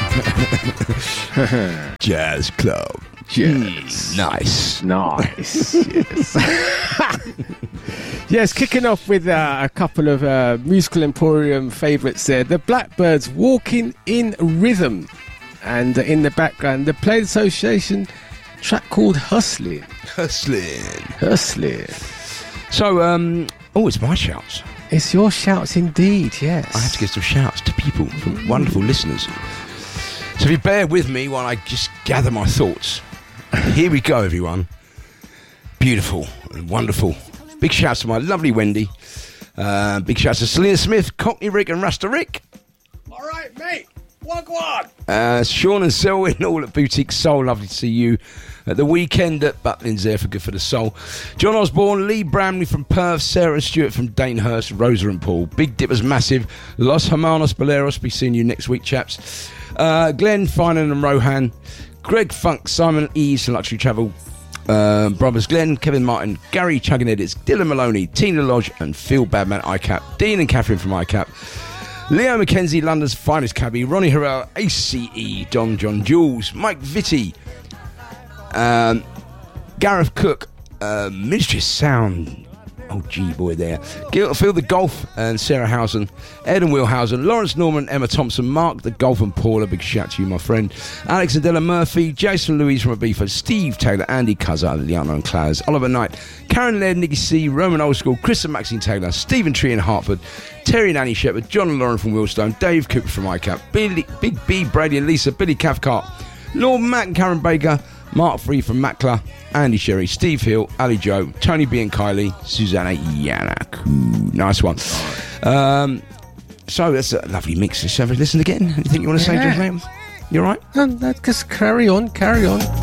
Jazz Club. Yes. Nice. Yes. Yes, kicking off with a couple of Musical Emporium favourites there. The Blackbirds, Walking in Rhythm. And in the background, the Players Association track called Hustlin'. So, it's my shouts. It's your shouts indeed, yes. I have to give some shouts to people, from wonderful listeners. So if you bear with me while I just gather my thoughts. Here we go, everyone. Beautiful and wonderful. Big shouts to my lovely Wendy. Big shouts to Selena Smith, Cockney Rick and Rasta Rick. All right, mate. Wagwan. Sean and Selwyn, all at Boutique Soul. Lovely to see you at the weekend at Butlins there for Good for the Soul. John Osborne, Lee Bramley from Perth, Sarah and Stewart from Danehurst, Rosa and Paul. Big Dippers Massive, Los Hermanos Boleros. Be seeing you next week, chaps. Glenn, Finan and Rohan, Greg Funk, Simon Eves from Luxury Travel, brothers Glenn, Kevin Martin, Gary Chuggin Edits, Dylan Maloney, Tina Lodge and Phil Badman ICAP, Dean and Catherine from ICAP, Leo McKenzie, London's finest cabbie, Ronnie Harrell, ACE, John Jules, Mike Vitti, Gareth Cook, Ministry of Sound, boy there, Phil the Golf and Sarah Housen, Ed and Will Housen, Lawrence Norman, Emma Thompson, Mark the Golf and Paula, big shout to you, my friend, Alex and Della Murphy, Jason Louise from Ibiza, Steve Taylor, Andy Cuzza, Liana and Claus, Oliver Knight, Karen Laird, Nicky C, Roman Old School, Chris and Maxine Taylor, Stephen Tree in Hartford, Terry and Annie Shepherd, John and Lauren from Willstone, Dave Cooper from ICAP, Big B, Brady and Lisa, Billy Cathcart, Lord Matt and Karen Baker, Mark Free from Mackler, Andy Sherry, Steve Hill, Ali Joe, Tony B and Kylie, Susanna Yanak. Nice one. So that's a lovely mix. Shall we listen again? Anything you want to say, James? You all right? Just carry on.